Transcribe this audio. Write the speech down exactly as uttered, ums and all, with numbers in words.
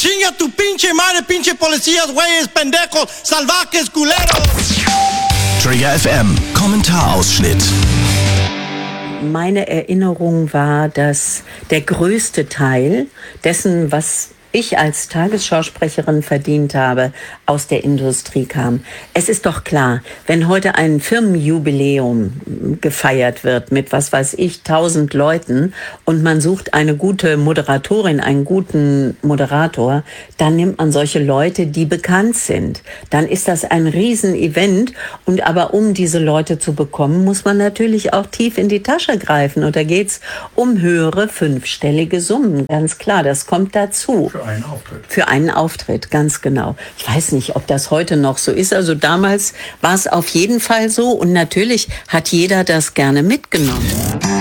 Chinga tu pinche madre, pinche policías, güeyes, pendejos, salvajes, culeros. Trigger F M, Kommentarausschnitt. Meine Erinnerung war, dass der größte Teil dessen, was ich als Tagesschausprecherin verdient habe, aus der Industrie kam. Es ist doch klar, wenn heute ein Firmenjubiläum gefeiert wird mit, was weiß ich, tausend Leuten und man sucht eine gute Moderatorin, einen guten Moderator, dann nimmt man solche Leute, die bekannt sind. Dann ist das ein Riesenevent und aber um diese Leute zu bekommen, muss man natürlich auch tief in die Tasche greifen und da geht's um höhere fünfstellige Summen. Ganz klar, das kommt dazu. Für einen Auftritt. Für einen Auftritt, ganz genau. Ich weiß nicht, ob das heute noch so ist. Also damals war es auf jeden Fall so und natürlich hat jeder das gerne mitgenommen.